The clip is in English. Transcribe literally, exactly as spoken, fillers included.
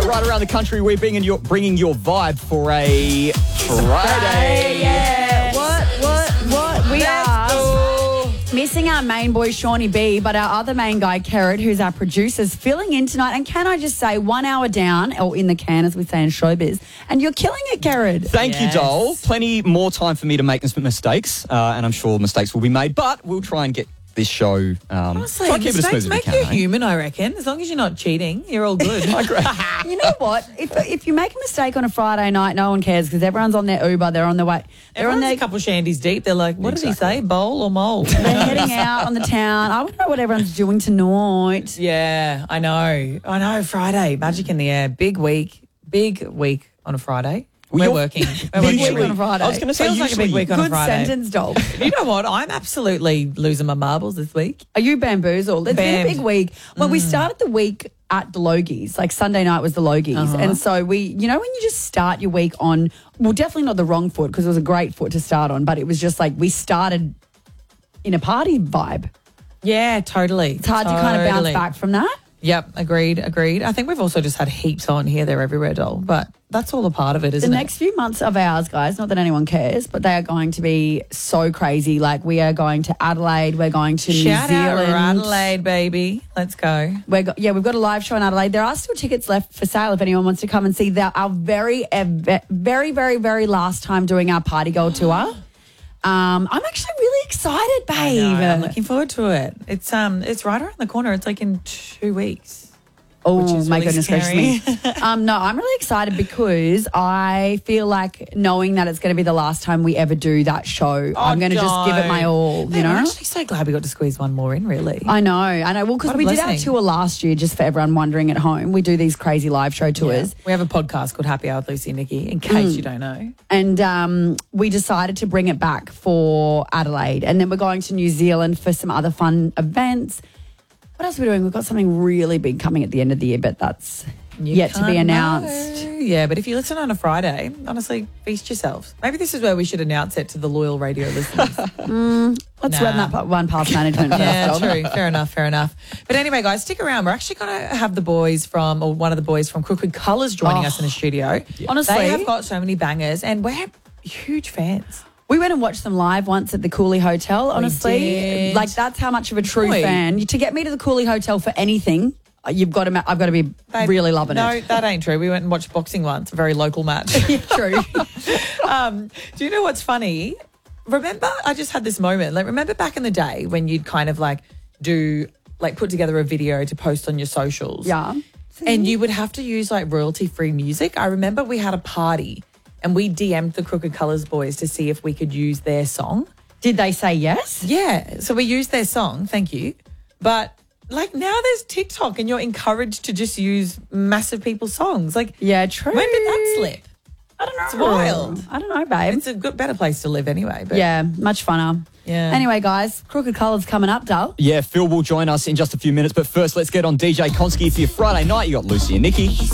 right around the country, we're bringing your, bringing your vibe for a Friday. Yeah. What, what, what? We are missing our main boy, Shawnee B, but our other main guy, Kerrod, who's our producer, is filling in tonight. And can I just say, one hour down, or in the can, as we say in showbiz, and you're killing it, Kerrod. Thank Yes. you, Dole. Plenty more time for me to make some mistakes, uh, and I'm sure mistakes will be made, but we'll try and get this show, um, Honestly, try and keep it as smooth mistakes as we make can. you eh? human, I reckon. As long as you're not cheating, you're all good. I agree. You know what? If if you make a mistake on a Friday night, no one cares because everyone's on their Uber. They're on their way. They're Everyone's on their. a couple shandies deep. They're like, what did Exactly. he say? Bowl or mole? They're heading out on the town. I want to know what everyone's doing tonight. Yeah, I know. I know. Friday, magic in the air. Big week. Big week on a Friday. Well, We're you're- working. We're Big working. week on a Friday. I was going to say, Feels like a big usually- week on a Good Friday. sentence, dog. You know what? I'm absolutely losing my marbles this week. Are you bamboozled? It's been a Bammed. big week. Well, we started the week at the Logies. Like Sunday night was the Logies. Uh-huh. And so we, you know, when you just start your week on, well, definitely not the wrong foot because it was a great foot to start on, but it was just like we started in a party vibe. Yeah, totally. It's hard to kind of bounce back from that. Yep, agreed, agreed. I think we've also just had heaps on here, there, everywhere, doll. But that's all a part of it, The isn't next few months of ours, guys, not that anyone cares, but they are going to be so crazy. Like we are going to Adelaide, we're going to it? New Shout out Zealand. Adelaide, baby. Let's go. We're go- yeah, we've got a live show in Adelaide. There are still tickets left for sale if anyone wants to come and see that. Our very, uh, very, very, very last time doing our Party Girl tour. Um, I'm actually really excited, babe. I know, I'm looking forward to it. It's um, it's right around the corner. It's like in two weeks. Oh, which is my really goodness gracious me. scary. um, no, I'm really excited because I feel like knowing that it's going to be the last time we ever do that show, I'm going to just give it my all, you Man, know? I'm actually so glad we got to squeeze one more in, really. I know, I know. Well, because What a we did our blessing. tour last year, just for everyone wondering at home. We do these crazy live show tours. We have a podcast called Happy Hour with Lucy and Nikki, in case you don't know. And um, we decided to bring it back for Adelaide. And then we're going to New Zealand for some other fun events. What else are we doing? We've got something really big coming at the end of the year, but that's You yet to be can't announced. know. Yeah, but if you listen on a Friday, honestly, feast yourselves. Maybe this is where we should announce it to the loyal radio listeners. Let's Nah. run that pa- one past management first. Yeah, Dom. true. Fair enough, fair enough. But anyway, guys, stick around. We're actually going to have the boys from, or one of the boys from Crooked Colours joining Oh. us in the studio. Honestly. They have got so many bangers, and we're huge fans. We went and watched them live once at the Cooley Hotel, honestly. did. Like, that's how much of a true Boy. fan. To get me to the Cooley Hotel for anything, uh, you've got to, ma- I've got to be Babe, really loving no, it. that ain't true. We went and watched boxing once, a very local match. True. um, do you know what's funny? Remember, I just had this moment. Like, remember back in the day when you'd kind of like do, like, put together a video to post on your socials? Yeah. And you would have to use like royalty free music. I remember we had a party and we D M'd the Crooked Colours boys to see if we could use their song. Did they say yes? Yeah. So we used their song. Thank you. But like now there's TikTok and you're encouraged to just use massive people's songs. Like, Yeah, true. when did that slip? I don't know. It's wild. I don't know, babe. It's a good, better place to live anyway. But yeah, much funner. Yeah. Anyway, guys, Crooked Colours coming up, Dull. Yeah, Phil will join us in just a few minutes, but first let's get on D J Konski for your Friday night. You got Lucy and Nikki.